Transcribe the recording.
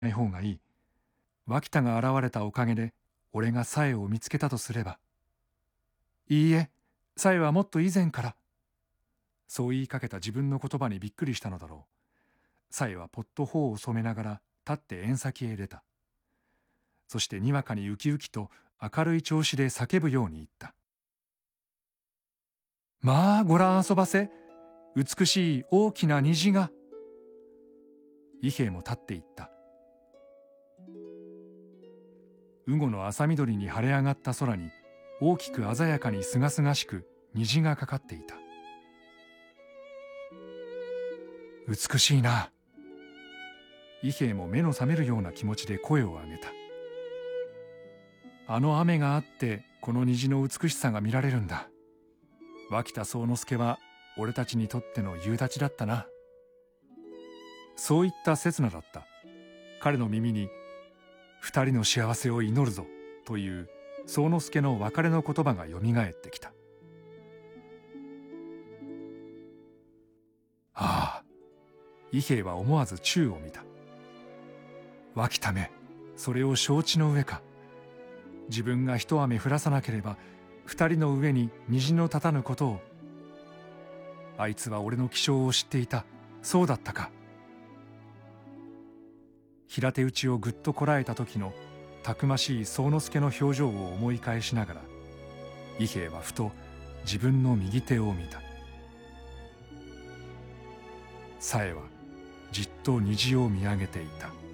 ない方がいい。脇田が現れたおかげで俺が紗江を見つけたとすれば。いいえ、紗江はもっと以前から。そう言いかけた自分の言葉にびっくりしたのだろう。紗江はぽっと頬を染めながら立って縁先へ出た。そしてにわかにウキウキと明るい調子で叫ぶように言った。まあご覧遊ばせ、美しい大きな虹が。伊兵衛も立っていった。羽後の朝緑に晴れ上がった空に大きく鮮やかにすがすがしく虹がかかっていた。美しいな。伊兵衛も目の覚めるような気持ちで声を上げた。あの雨があってこの虹の美しさが見られるんだ。脇田宗之助は俺たちにとっての夕立だったな。そう言った刹那だった。彼の耳に二人の幸せを祈るぞという宗之助の別れの言葉がよみがえってきた。ああ、伊兵衛は思わず宙を見た。脇田め、それを承知の上か。自分が一雨降らさなければ二人の上に虹の立たぬことを。あいつは俺の気性を知っていた。そうだったか。平手打ちをぐっとこらえた時のたくましい宗之助の表情を思い返しながら、伊兵衛はふと自分の右手を見た。紗江はじっと虹を見上げていた。